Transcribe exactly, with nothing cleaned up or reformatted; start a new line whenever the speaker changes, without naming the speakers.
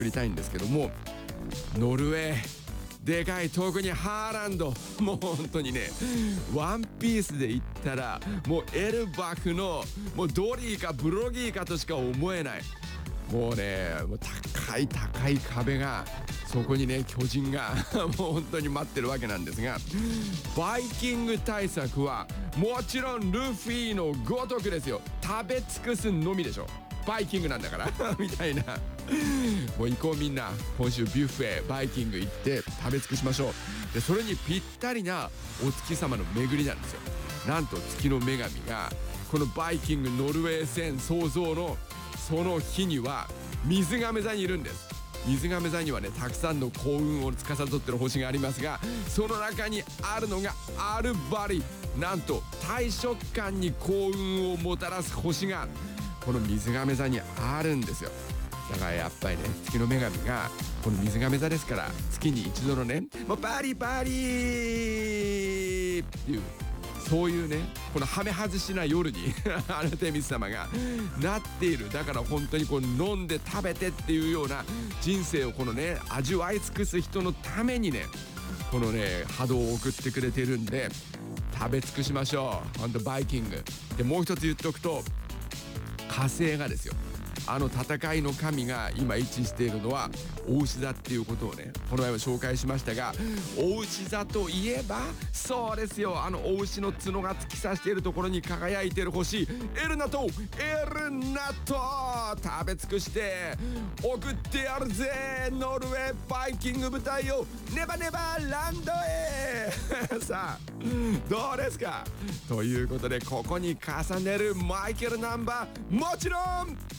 りたいんですけども、ノルウェーでかい、特にハーランド、もう本当にね、ワンピースで言ったらもうエルバフのもうドリーかブロギーかとしか思えない、もうね、もう高い高い壁が、そこにね巨人がもう本当に待ってるわけなんですが、バイキング対策はもちろんルフィのごとくですよ。食べ尽くすのみでしょ、バイキングなんだからみたいな。もう行こうみんな、今週ビュッフェバイキング行って食べ尽くしましょう。でそれにぴったりなお月様の巡りなんですよ。なんと月の女神がこのバイキングノルウェー戦創造のその日には水亀座にいるんです。水亀座にはねたくさんの幸運を司ってる星がありますが、その中にあるのがアルバリ、なんと大食感に幸運をもたらす星がこの水亀座にあるんですよ。だからやっぱりね、月の女神がこの水亀座ですから、月に一度のね、もうパリパリーっていう、そういうね、このはめ外しな夜にアルテミス様がなっている。だから本当にこう飲んで食べてっていうような人生をこのね味わい尽くす人のためにね、このね波動を送ってくれてるんで、食べ尽くしましょう。本当バイキングで、もう一つ言っておくと、火星がですよ、あの戦いの神が今位置しているのはお牛座っていうことをね、この前も紹介しましたが、お牛座といえばそうですよ、あのお牛の角が突き刺しているところに輝いている星、エルナトエルナト食べ尽くして送ってやるぜ、ノルウェーバイキング部隊をネバネバランドへさあどうですかということで、ここに重ねるマイケルナンバー、もちろん